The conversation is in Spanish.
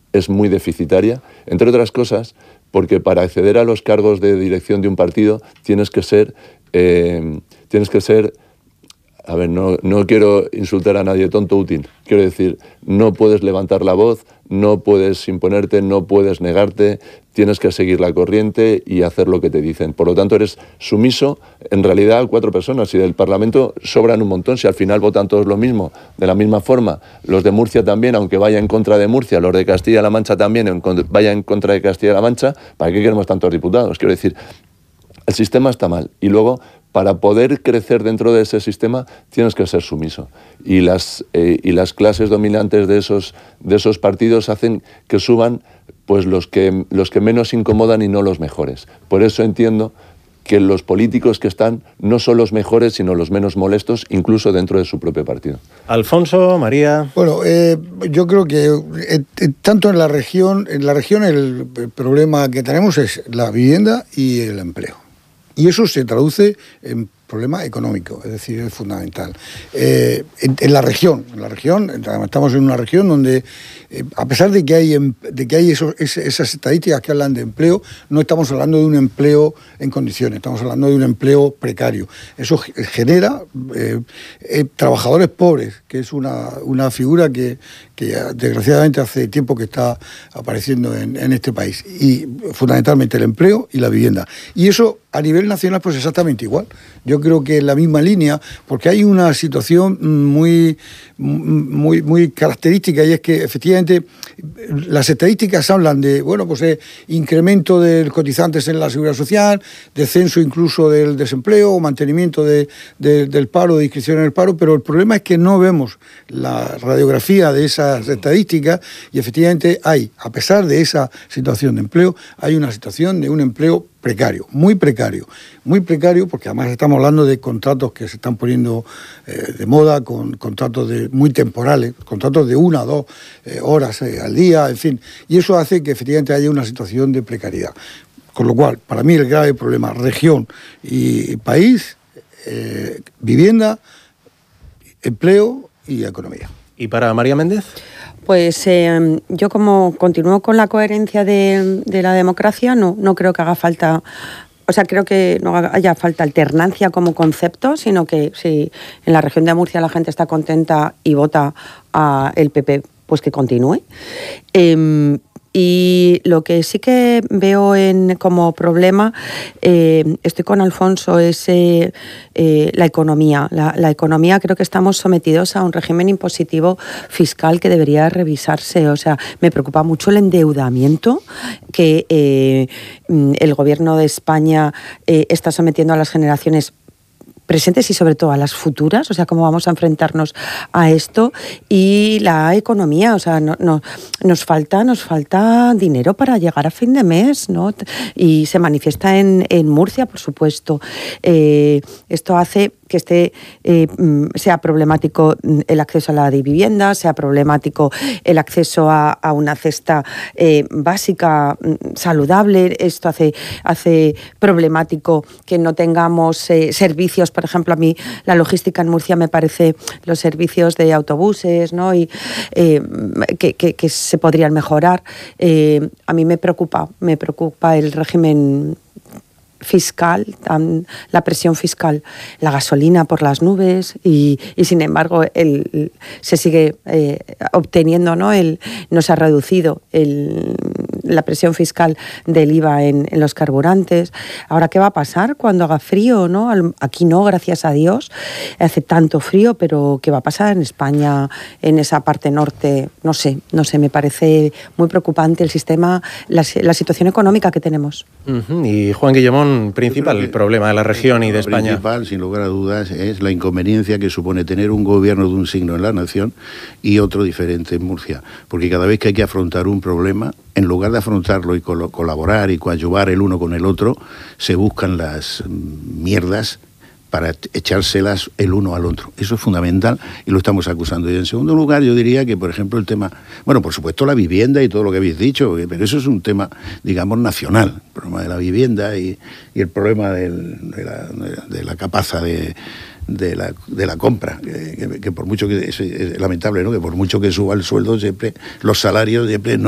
es muy deficitaria, entre otras cosas porque para acceder a los cargos de dirección de un partido tienes que ser, a ver, no quiero insultar a nadie, tonto útil, quiero decir, no puedes levantar la voz, no puedes imponerte, no puedes negarte, tienes que seguir la corriente y hacer lo que te dicen. Por lo tanto, eres sumiso, en realidad, a 4 personas. Si del Parlamento sobran un montón, si al final votan todos lo mismo, de la misma forma, los de Murcia también, aunque vaya en contra de Murcia, los de Castilla-La Mancha también vaya en contra de Castilla-La Mancha, ¿para qué queremos tantos diputados? Quiero decir, el sistema está mal. Y luego, para poder crecer dentro de ese sistema tienes que ser sumiso. Y las clases dominantes de esos partidos hacen que suban pues los que menos incomodan y no los mejores. Por eso entiendo que los políticos que están no son los mejores, sino los menos molestos, incluso dentro de su propio partido. Alfonso, María. Bueno, yo creo que tanto en la región el problema que tenemos es la vivienda y el empleo. Y eso se traduce en problema económico, es decir, es fundamental. En la región, estamos en una región donde, a pesar de que hay esas estadísticas que hablan de empleo, no estamos hablando de un empleo en condiciones, estamos hablando de un empleo precario. Eso genera trabajadores pobres, que es una figura que desgraciadamente hace tiempo que está apareciendo en este país. Y fundamentalmente el empleo y la vivienda. Y eso a nivel nacional pues exactamente igual. Yo creo que en la misma línea, porque hay una situación muy característica, y es que efectivamente las estadísticas hablan de incremento de cotizantes en la Seguridad Social, descenso incluso del desempleo, mantenimiento del paro, de inscripción en el paro, pero el problema es que no vemos la radiografía de esas estadísticas y efectivamente a pesar de esa situación de empleo, hay una situación de un empleo precario, muy precario, porque además estamos hablando de contratos que se están poniendo de moda, con contratos muy temporales, contratos de 1 a 2 horas al día, en fin, y eso hace que efectivamente haya una situación de precariedad. Con lo cual, para mí el grave problema, región y país, vivienda, empleo y economía. ¿Y para María Méndez? Pues yo como continúo con la coherencia de la democracia, no creo que haga falta, creo que no haya falta alternancia como concepto, sino que si en la región de Murcia la gente está contenta y vota a el PP, pues que continúe. Y lo que sí que veo como problema, estoy con Alfonso, es la economía. La economía, creo que estamos sometidos a un régimen impositivo fiscal que debería revisarse. O sea, me preocupa mucho el endeudamiento que el gobierno de España está sometiendo a las generaciones presentes y sobre todo a las futuras, o sea, cómo vamos a enfrentarnos a esto, y la economía, o sea, nos falta dinero para llegar a fin de mes, ¿no? Y se manifiesta en Murcia, por supuesto. Esto hace que sea problemático el acceso a la vivienda, sea problemático el acceso a una cesta básica saludable. Esto hace problemático que no tengamos servicios. Por ejemplo, a mí la logística en Murcia me parece los servicios de autobuses, ¿no? Y que se podrían mejorar. A mí me preocupa el régimen fiscal, la presión fiscal, la gasolina por las nubes y sin embargo se sigue obteniendo, ¿no? No se ha reducido la presión fiscal del IVA en los carburantes. Ahora, ¿qué va a pasar cuando haga frío, ¿no? Aquí no, gracias a Dios, hace tanto frío, pero ¿qué va a pasar en España, en esa parte norte? No sé, me parece muy preocupante el sistema, la situación económica que tenemos. Y Juan Guillamón, principal problema de la región y de España. Principal, sin lugar a dudas, es la inconveniencia que supone tener un gobierno de un signo en la nación y otro diferente en Murcia. Porque cada vez que hay que afrontar un problema, en lugar de afrontarlo y colaborar y coadyuvar el uno con el otro, se buscan las mierdas para echárselas el uno al otro. Eso es fundamental y lo estamos acusando. Y en segundo lugar, yo diría que, por ejemplo, el tema, por supuesto la vivienda y todo lo que habéis dicho, pero eso es un tema, digamos, nacional. El problema de la vivienda y el problema de la capaza de la compra, que por mucho que es lamentable, ¿no? Que por mucho que suba el sueldo, siempre los salarios siempre no